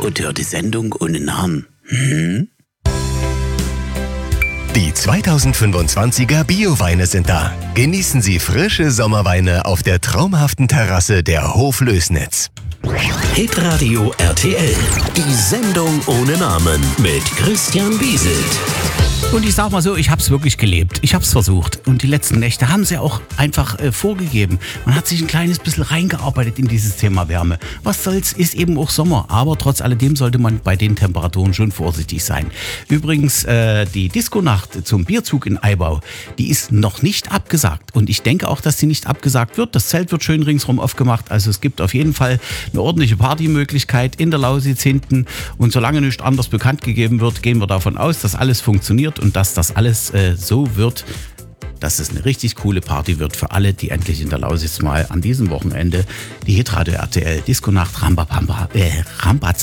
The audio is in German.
und hört die Sendung ohne Namen. Die 2025er Bio-Weine sind da. Genießen Sie frische Sommerweine auf der traumhaften Terrasse der Hof Lößnitz. Hitradio RTL, die Sendung ohne Namen mit Christian Wieselt. Und ich sag mal so, ich hab's wirklich gelebt. Ich hab's versucht. Und die letzten Nächte haben sie auch einfach vorgegeben. Man hat sich ein kleines bisschen reingearbeitet in dieses Thema Wärme. Was soll's, ist eben auch Sommer. Aber trotz alledem sollte man bei den Temperaturen schon vorsichtig sein. Übrigens, die Disco-Nacht zum Bierzug in Eibau, die ist noch nicht abgesagt. Und ich denke auch, dass sie nicht abgesagt wird. Das Zelt wird schön ringsrum aufgemacht. Also es gibt auf jeden Fall eine ordentliche Partymöglichkeit in der Lausitz hinten. Und solange nichts anderes bekannt gegeben wird, gehen wir davon aus, dass alles funktioniert und dass das alles so wird, dass es eine richtig coole Party wird für alle, die endlich in der Lausitz mal an diesem Wochenende die Hitradio RTL Disco-Nacht Rambazamba